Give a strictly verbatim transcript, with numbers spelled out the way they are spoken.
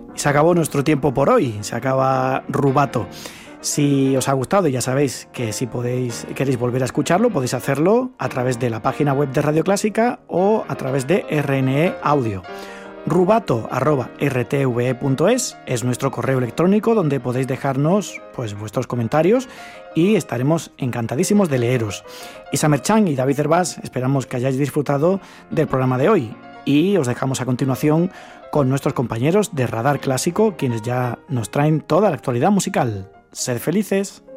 Se acabó nuestro tiempo por hoy, se acaba Rubato. Si os ha gustado, ya sabéis que si podéis, queréis volver a escucharlo, podéis hacerlo a través de la página web de Radio Clásica o a través de R N E Audio. rubato arroba r t v e punto es es nuestro correo electrónico donde podéis dejarnos pues vuestros comentarios y estaremos encantadísimos de leeros. Isa Merchan y David Hervás, esperamos que hayáis disfrutado del programa de hoy y os dejamos a continuación con nuestros compañeros de Radar Clásico, quienes ya nos traen toda la actualidad musical. Sed felices.